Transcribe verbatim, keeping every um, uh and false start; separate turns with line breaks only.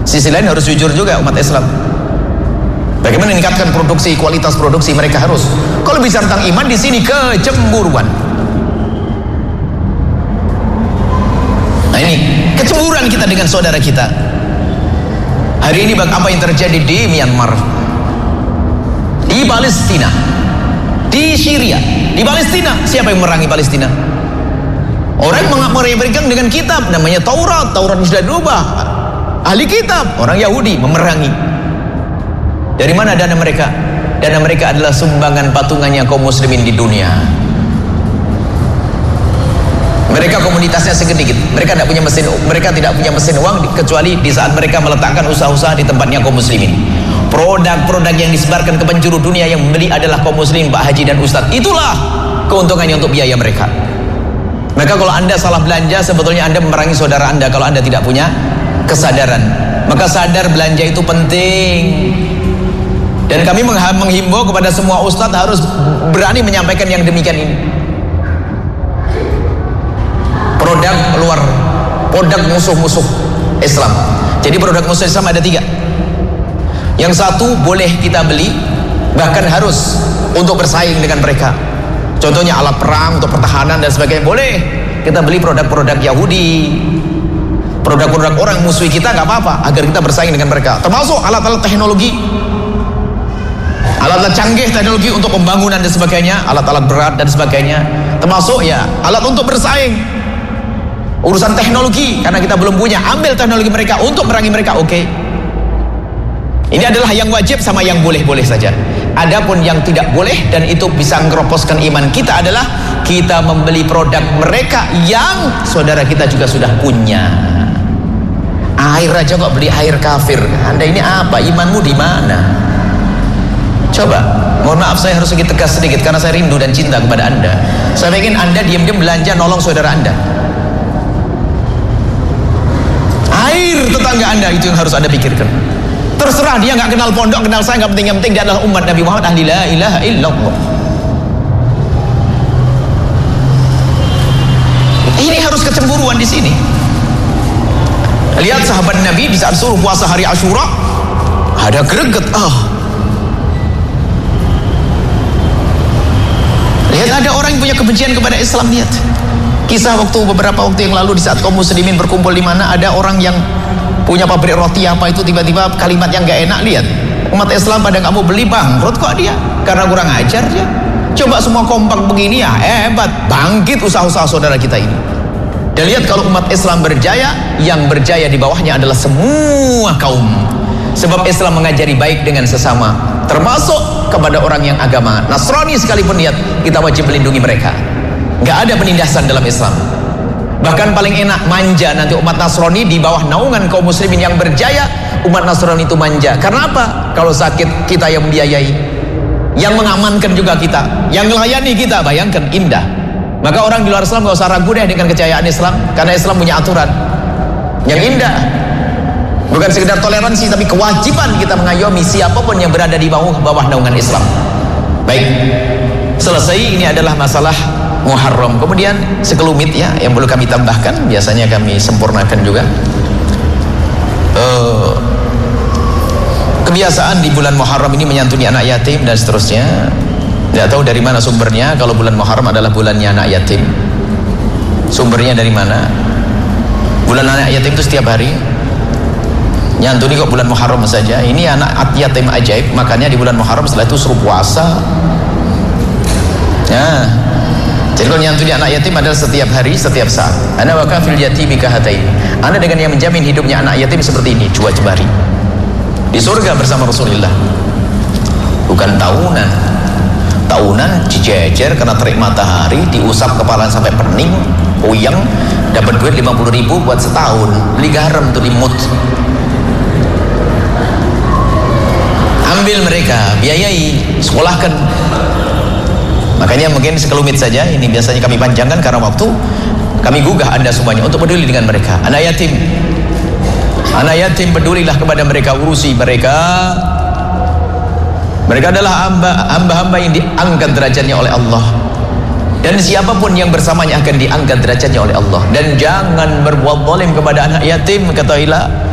Sisi lain harus jujur juga umat Islam. Bagaimana meningkatkan produksi, kualitas produksi mereka harus. Kalau bicara tentang iman di sini kecemburuan. Nah ini kecemburuan kita dengan saudara kita. Hari ini apa yang terjadi di Myanmar, di Palestina, di Syria, di Palestina. Siapa yang memerangi Palestina? Orang yang memerangi dengan kitab namanya Taurat. Taurat sudah diubah. Ahli kitab, orang Yahudi memerangi. Dari mana dana mereka? Dana mereka adalah sumbangan patungannya kaum muslimin di dunia. Mereka komunitasnya sedikit. Mereka tidak punya mesin, mereka tidak punya mesin uang kecuali di saat mereka meletakkan usaha-usaha di tempatnya kaum muslimin. Produk-produk yang disebarkan ke penjuru dunia yang membeli adalah kaum muslimin, Pak Haji dan Ustadz. Itulah keuntungannya untuk biaya mereka. Maka kalau Anda salah belanja, sebetulnya Anda memerangi saudara Anda kalau Anda tidak punya kesadaran. Maka sadar belanja itu penting. Dan kami menghimbau kepada semua ustadz harus berani menyampaikan yang demikian ini. Produk luar, produk musuh-musuh Islam. Jadi produk musuh Islam ada tiga. Yang satu boleh kita beli, bahkan harus untuk bersaing dengan mereka. Contohnya alat perang untuk pertahanan dan sebagainya, boleh kita beli produk-produk Yahudi, produk-produk orang musuh kita, nggak apa-apa, agar kita bersaing dengan mereka. Termasuk alat-alat teknologi, alat-alat canggih teknologi untuk pembangunan dan sebagainya, alat-alat berat dan sebagainya, termasuk ya alat untuk bersaing. Urusan teknologi, karena kita belum punya, ambil teknologi mereka untuk merangi mereka, oke. Okay. Ini adalah yang wajib sama yang boleh-boleh saja. Adapun yang tidak boleh dan itu bisa ngeroposkan iman kita adalah kita membeli produk mereka yang saudara kita juga sudah punya. Air aja kok beli air kafir. Anda ini apa? Imanmu di mana? Coba, mohon maaf saya harus sedikit tegas sedikit karena saya rindu dan cinta kepada Anda. Saya ingin Anda diam-diam belanja nolong saudara Anda. Air tetangga Anda itu yang harus Anda pikirkan. Terserah dia nggak kenal pondok, kenal saya, nggak penting, yang penting dia adalah umat Nabi Muhammad, ahli la ilaha illallah. Ini harus kecemburuan di sini. Lihat sahabat Nabi di saat suruh puasa hari Asyura, ada greget. Ah, lihat ada orang yang punya kebencian kepada Islam. Lihat kisah waktu beberapa waktu yang lalu di saat kaum muslimin berkumpul di mana ada orang yang punya pabrik roti apa itu, tiba-tiba kalimat yang gak enak. Lihat umat Islam pada nggak mau beli, bangkrut kok dia karena kurang ajar dia. Coba semua kompak begini ya hebat, bangkit usaha-usaha saudara kita ini. Dan lihat kalau umat Islam berjaya, yang berjaya di bawahnya adalah semua kaum. Sebab Islam mengajari baik dengan sesama, termasuk kepada orang yang agama Nasrani sekalipun. Lihat, kita wajib melindungi mereka. Gak ada penindasan dalam Islam. Bahkan paling enak manja nanti umat Nasrani di bawah naungan kaum muslimin yang berjaya. Umat Nasrani itu manja. Karena apa? Kalau sakit kita yang membiayai, yang mengamankan juga kita, yang melayani kita. Bayangkan, indah. Maka orang di luar Islam gak usah ragu deh dengan kejayaan Islam, karena Islam punya aturan yang indah. Bukan sekedar toleransi, tapi kewajiban kita mengayomi siapapun yang berada di bawah bawah naungan Islam. Baik, selesai. Ini adalah masalah Muharram. Kemudian sekelumit ya yang perlu kami tambahkan, biasanya kami sempurnakan juga. Uh, kebiasaan di bulan Muharram ini menyantuni anak yatim dan seterusnya. Tidak tahu dari mana sumbernya kalau bulan Muharram adalah bulannya anak yatim. Sumbernya dari mana? Bulan anak yatim itu setiap hari nyantuni kok bulan Muharram saja. Ini anak yatim ajaib, makanya di bulan Muharram setelah itu suruh puasa. Ya. Jadi kalau nyantuni anak yatim adalah setiap hari, setiap saat. Ana wa kafil yatimi kahatain. Anda dengan yang menjamin hidupnya anak yatim seperti ini, dua jemari. Di surga bersama Rasulullah. Bukan tahunan. Tahunan dijejer kena terik matahari, diusap kepala sampai pening, puyeng, dapat duit lima puluh ribu buat setahun. Beli garam tuh limut. Ambil mereka, biayai, sekolahkan. Makanya mungkin sekelumit saja, ini biasanya kami panjangkan karena waktu. Kami gugah Anda semuanya untuk peduli dengan mereka. Anak yatim, anak yatim pedulilah kepada mereka, urusi mereka. Mereka adalah hamba-hamba yang diangkat derajatnya oleh Allah. Dan siapapun yang bersamanya akan diangkat derajatnya oleh Allah. Dan jangan berbuat zalim kepada anak yatim, ketahuilah